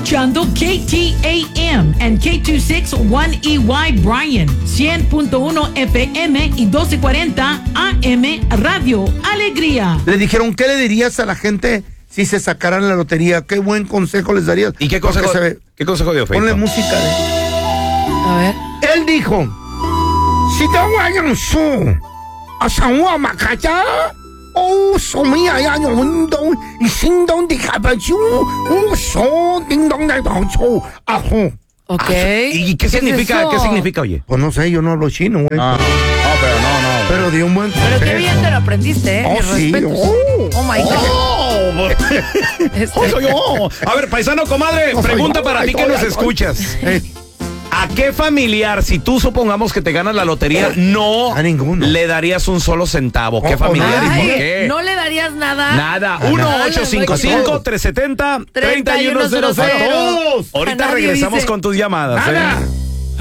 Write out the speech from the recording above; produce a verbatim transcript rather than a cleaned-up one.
escuchando K T A M and K dos sesenta y uno E Y Bryan, cien punto uno F M y doce cuarenta A M Radio Alegría. Le dijeron, ¿qué le dirías a la gente si se sacaran la lotería? ¿Qué buen consejo les darías? ¿Y qué consejo, se ve... ¿qué consejo dio, Feito? Ponle música de... A ver. Él dijo, si te vayan su a San Juan Macaya, o somía ya no mundo y sin don de caballo, un so ding dong de doncho, ajo. Ok. ¿Y qué significa? es ¿Qué eso? significa, oye? Pues no sé, yo no hablo chino, güey. No, no, pero no, no. Pero dio un buen consejo. Pero qué bien te lo aprendiste, ¿eh? Oh, Mis sí. respetos. Oh. Oh, my God. Oh, Este- oh, soy yo. A ver, paisano, comadre, No soy pregunta yo, para ay, ti que ay, nos ay, escuchas. Eh, ¿A qué familiar, si tú supongamos que te ganas la lotería, no A ninguno. le darías un solo centavo? ¿Qué Oh, familiar y Ay, por qué? ¿no le darías nada? Nada. nada. uno ocho cinco cinco, tres siete cero, tres uno cero cero. A Ahorita nadie regresamos dice. con tus llamadas. Nada. ¿eh?